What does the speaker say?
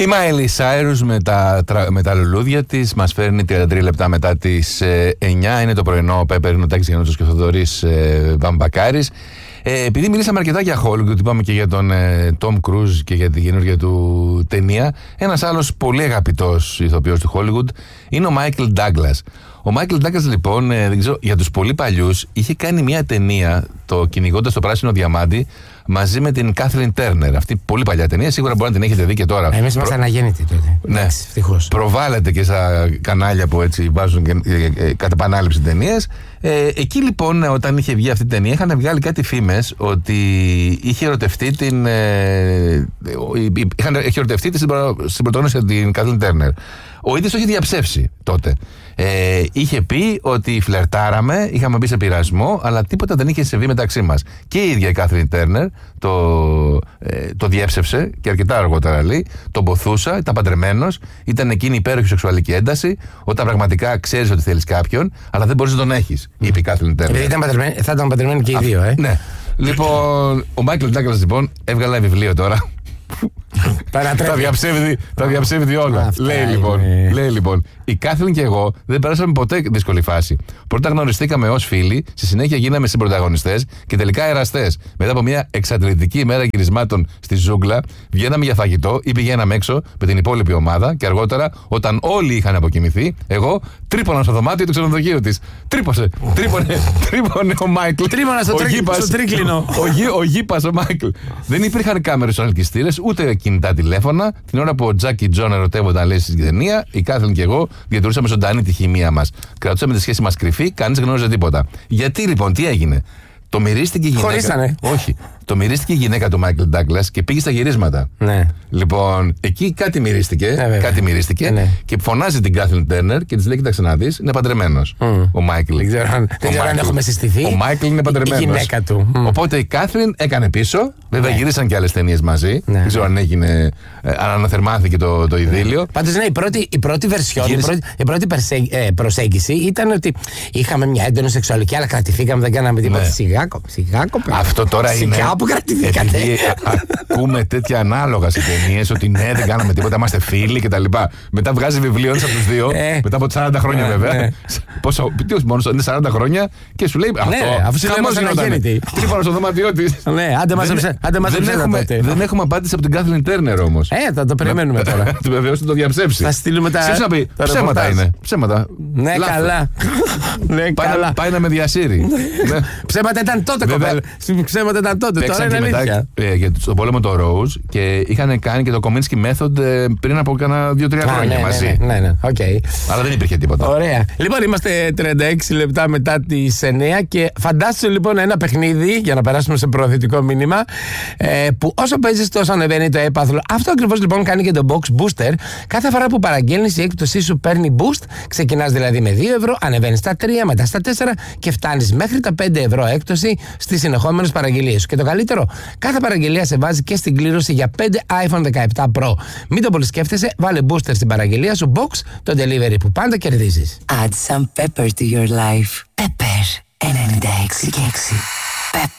Η Miley Cyrus με τα λουλούδια της μας φέρνει 33 λεπτά μετά τις 9. Είναι το πρωινό Πέπερ, Νοτάκης Γιαννούτσος και ο Θοδωρής Βαμβακάρης. Επειδή μιλήσαμε αρκετά για Hollywood, είπαμε και για τον Tom Cruise και για την καινούργια του ταινία, ένας άλλος πολύ αγαπητός ηθοποιός του Hollywood είναι ο Michael Douglas. Ο Michael Douglas, λοιπόν, δεν ξέρω, για τους πολύ παλιούς, είχε κάνει μια ταινία, το Κυνηγώντας το Πράσινο Διαμάντι, μαζί με την Kathleen Turner. Αυτή πολύ παλιά ταινία, σίγουρα μπορεί να την έχετε δει και τώρα. Εμείς είμαστε αναγέννητοι τότε. Ναι, ευτυχώς. Προβάλλεται και στα κανάλια που έτσι βάζουν κατά επανάληψη ταινίες. Εκεί λοιπόν, όταν είχε βγει αυτή η ταινία, είχαν βγάλει κάτι φήμες ότι είχε ερωτευτεί στην πρωτόγνωση την Kathleen Turner. Ο ίδιος το είχε διαψεύσει τότε. Είχε πει ότι φλερτάραμε, είχαμε μπει σε πειρασμό, αλλά τίποτα δεν είχε συμβεί μεταξύ μας. Και η ίδια η Kathleen Turner το διέψευσε και αρκετά αργότερα λέει. Τον ποθούσα, ήταν παντρεμένος, ήταν εκείνη η υπέροχη σεξουαλική ένταση, όταν πραγματικά ξέρεις ότι θέλεις κάποιον, αλλά δεν μπορείς να τον έχεις, είπε η Kathleen Turner. Θα ήταν παντρεμένοι και οι δύο, Ναι. Λοιπόν, ο Michael Douglas λοιπόν έβγαλε ένα βιβλίο τώρα. Τα διαψεύδει όλα. Λέει λοιπόν, η Κάθριν και εγώ δεν περάσαμε ποτέ δύσκολη φάση. Πρώτα γνωριστήκαμε ως φίλοι, στη συνέχεια γίναμε συμπρωταγωνιστές και τελικά εραστές. Μετά από μια εξαντλητική ημέρα γυρισμάτων στη ζούγκλα, βγαίναμε για φαγητό ή πηγαίναμε έξω με την υπόλοιπη ομάδα και αργότερα, όταν όλοι είχαν αποκοιμηθεί, εγώ τρύπωνα στο δωμάτιο του ξενοδοχείου της. Τρύπωνε ο Μάικλ. Τρύπωνα στο τρίκλινο. Ο γήπας ο Μάικλ. Δεν υπήρχαν κάμερες στους ανελκυστήρες, ούτε κινητά τηλέφωνα. Την ώρα που ο Τζακ και Τζον ερωτεύονταν, λέει, στην ταινία, η Κάθριν και εγώ διατηρούσαμε ζωντανή τη χημεία μας. Κρατούσαμε τη σχέση μας κρυφή, κανείς δεν γνώριζε τίποτα. Γιατί λοιπόν, τι έγινε? Το μυρίστηκε η γυναίκα. Χωρίσανε. Όχι. Το μυρίστηκε η γυναίκα του Μάικλ Ντάγκλας και πήγε στα γυρίσματα. Ναι. Λοιπόν, εκεί κάτι μυρίστηκε. Ναι. Και φωνάζει την Kathleen Turner και της λέει: Κοίταξε να δεις, είναι παντρεμένος. Ο Μάικλ. Δεν ξέρω αν έχουμε συστηθεί. Ο Μάικλ είναι παντρεμένος. Η γυναίκα του. Οπότε η Kathleen έκανε πίσω. Βέβαια, γυρίσαν και άλλες ταινίες μαζί. Ναι. Δεν ξέρω αν έγινε. Αν αναθερμάθηκε το ειδήλιο. Πάντως, ναι, η πρώτη βερσιόν, η πρώτη προσέγγιση ήταν ότι είχαμε μια έντονη σεξουαλική, αλλά κρατηθήκαμε, δεν κάναμε τίποτα. Σιγά, αυτό τώρα είναι. Που κρατηθήκατε. Ακούμε τέτοια ανάλογα σε ταινίες ότι ναι, δεν κάναμε τίποτα, είμαστε φίλοι κτλ. Μετά βγάζει βιβλίο από τους δύο, μετά από 40 χρόνια βέβαια. Πόσο, μόνο είναι 40 χρόνια και σου λέει αυτό. Αφού συνέβη αναγέννητη. Τρύπωνα στο δωμάτιό της. Ναι, άντε μαζέψε. Δεν έχουμε απάντηση από την Kathleen Turner όμως. Θα το περιμένουμε τώρα. Του βεβαίως θα το διαψεύσει. Θα στείλουμε τα. Ποιος να πει, ψέματα είναι. Ψέματα. Ναι, καλά. Πάει να με διασύρει. Ψέματα ήταν τότε, κοπέλα. Ψέματα ήταν τότε. Τώρα είναι αλήθεια. Για τον πόλεμο το Rose και είχαν κάνει και το Kominsky Method πριν από κάνα 2-3 χρόνια μαζί. Ναι, οκ. Αλλά δεν υπήρχε τίποτα. Ωραία. Λοιπόν, είμαστε 36 λεπτά μετά τις 9 και φαντάσου λοιπόν ένα παιχνίδι για να περάσουμε σε προωθητικό μήνυμα που όσο παίζεις τόσο ανεβαίνει το έπαθλο. Αυτό ακριβώς λοιπόν κάνει και το Box Booster. Κάθε φορά που παραγγέλνεις η έκπτωσή σου παίρνει boost. Ξεκινάς δηλαδή με 2 ευρώ, ανεβαίνεις στα 3, μετά στα 4 και φτάνεις μέχρι τα 5 ευρώ έκπτωση στις συνεχόμενες παραγγελίες σου. Και το καλύτερο, κάθε παραγγελία σε βάζει και στην κλήρωση για 5 iPhone 17 Pro. Μην το πολύ σκέφτεσαι, βάλε booster στην παραγγελία σου, Box, το delivery που πάντα κερδίζεις. Add some pepper to your life. Pepper 96.6. Pepper.